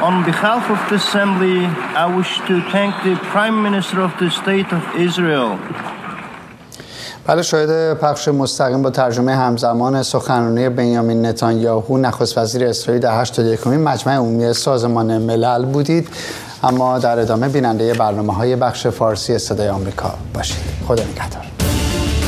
On behalf of the Assembly, I wish to thank the Prime Minister of the State of Israel. بله، شاهد پخش مستقیم با ترجمه همزمان سخنرانی بنیامین نتانیاهو نخست وزیر اسرائیل در 81مین مجمع عمومی سازمان ملل بودید. اما در ادامه بیننده برنامه‌های بخش فارسی صدای آمریکا باشید. خدا نگهدار.